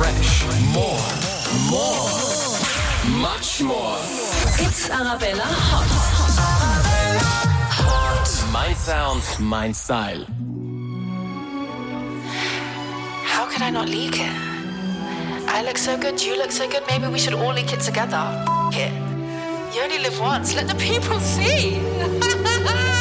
fresh. More. Much more. It's Arabella Hot. Mein Sound, mein Style. How could I not leak it? I look so good, you look so good, maybe we should all leak it together. F*** it. You only live once, let the people see.